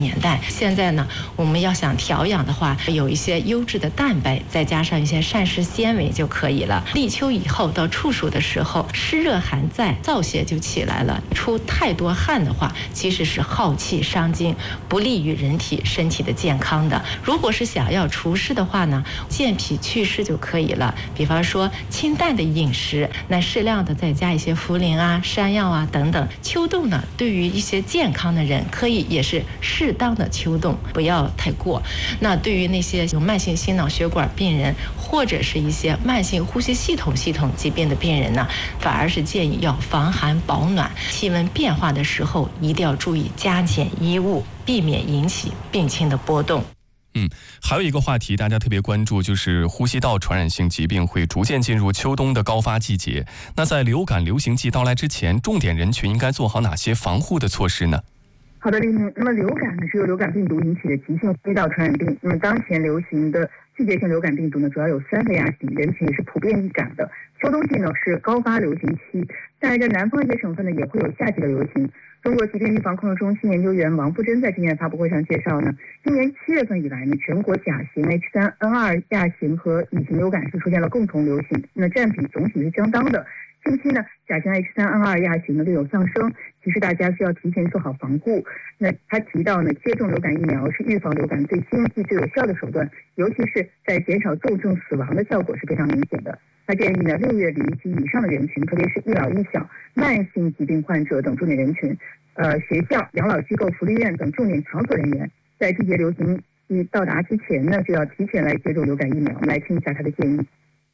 年代。现在呢，我们要想调养的话，有一些优质的蛋白，再加上一些膳食纤维就可以了。立秋以后到处暑的时候，湿热寒在，燥邪就起来了。出太多汗的话，其实是耗气伤精，不利于人体身体的健康的。如果是想要除湿的话呢，健脾祛湿就可以了。比方说清淡的饮食，那适量的再加一些茯苓啊、山药啊等等。秋冻呢，对于一些健康的人，可以也是适当的秋冻，不要太过。那对于那些有慢性心脑血管病人，或者是一些慢性呼吸系统疾病的病人呢，反而是建议要防寒保暖。气温变化的时候，一定要注意加减衣物，避免引起病情的波动。 还有一个话题大家特别关注，就是呼吸道传染性疾病会逐渐进入秋冬的高发季节。那在流感流行季到来之前，重点人群应该做好哪些防护的措施呢？ 好的，李明。那么流感呢是由流感病毒引起的急性呼吸道传染病。那么当前流行的季节性流感病毒呢，主要有3个亚型，人群也是普遍易感的。秋冬季呢是高发流行期，但是在南方一些省份呢也会有夏季的流行。中国疾病预防控制中心研究员王富珍在今年发布会上介绍呢，今年7月份以来呢，全国甲型、H3N2 亚型和乙型流感是出现了共同流行，那占比总体是相当的。近期呢，甲型 H3N2 亚型呢略有上升，其实大家需要提前做好防护。那他提到呢，接种流感疫苗是预防流感最经济、最有效的手段，尤其是在减少重症死亡的效果是非常明显的。他建议呢，6月龄及以上的人群，特别是一老一小、慢性疾病患者等重点人群，学校、养老机构、福利院等重点场所人员，在季节流行季到达之前呢，就要提前来接种流感疫苗。我们来听一下他的建议。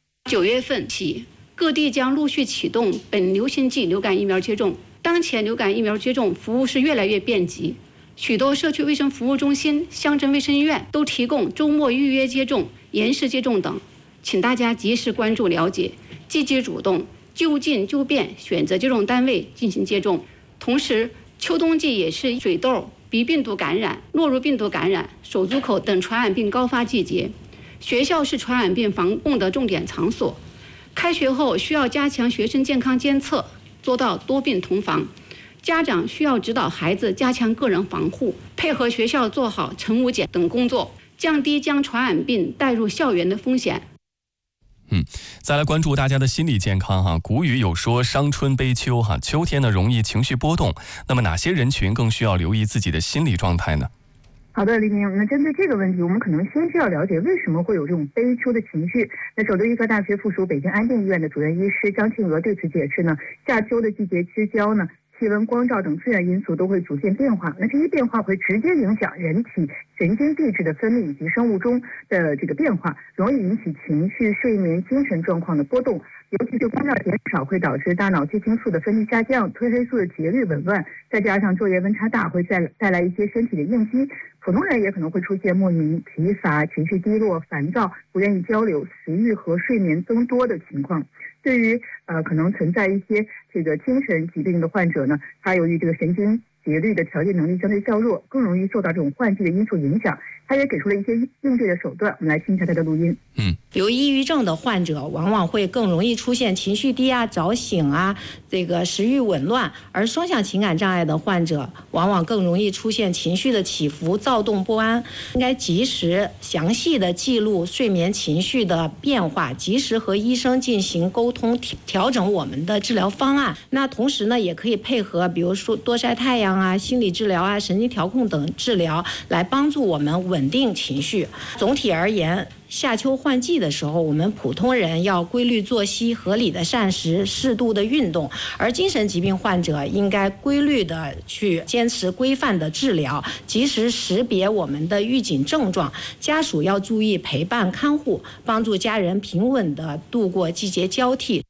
9月份起，各地将陆续启动本流行季流感疫苗接种。当前流感疫苗接种服务是越来越便捷，许多社区卫生服务中心、乡镇卫生医院都提供周末预约接种、延时接种等。请大家及时关注了解，积极主动，就近就便选择接种单位进行接种。同时，秋冬季也是水痘、鼻病毒感染、诺如病毒感染、手足口等传染病高发季节。学校是传染病防控的重点场所，开学后需要加强学生健康监测，做到多病同防。家长需要指导孩子加强个人防护，配合学校做好晨午检等工作，降低将传染病带入校园的风险。 再来关注大家的心理健康哈。古语有说伤春悲秋哈，秋天呢容易情绪波动，那么哪些人群更需要留意自己的心理状态呢？ 好的，李明。那针对这个问题，我们可能先需要了解为什么会有这种悲秋的情绪。那首都医科大学附属北京安定医院的主任医师张庆娥对此解释呢，夏秋的季节之交呢，气温、光照等自然因素都会逐渐变化，那这些变化会直接影响人体神经递质的分泌以及生物钟的这个变化，容易引起情绪、睡眠、精神状况的波动。尤其是光照减少会导致大脑血清素的分泌下降，褪黑素的节律紊乱，再加上昼夜温差大，会带来一些身体的应激。普通人也可能会出现莫名疲乏、情绪低落、烦躁、不愿意交流、食欲和睡眠增多的情况。对于可能存在一些这个精神疾病的患者呢，他由于这个神经节律的调节能力相对较弱，更容易受到这种换季的因素影响。他也给出了一些应对的手段，我们来听一下他的录音。 有抑郁症的患者往往会更容易出现情绪低啊、早醒啊、这个食欲紊乱，而双向情感障碍的患者往往更容易出现情绪的起伏、躁动不安。应该及时详细的记录睡眠情绪的变化，及时和医生进行沟通，调整我们的治疗方案。那同时呢，也可以配合比如说多晒太阳啊、心理治疗啊、神经调控等治疗，来帮助我们稳定情绪。总体而言，夏秋换季的时候，我们普通人要规律作息、合理的膳食、适度的运动，而精神疾病患者应该规律的去坚持规范的治疗，及时识别我们的预警症状。家属要注意陪伴看护，帮助家人平稳的度过季节交替。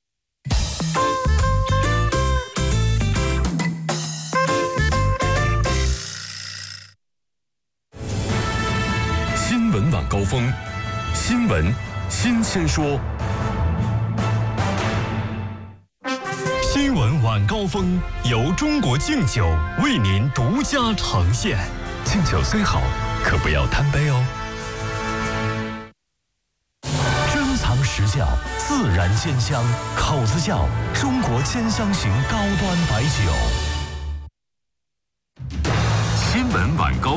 新闻晚高峰，新闻新鲜说。新闻晚高峰由中国敬酒为您独家呈现。敬酒虽好，可不要贪杯哦。珍藏实窖，自然鲜香，口子窖，中国千香型高端白酒。新闻晚高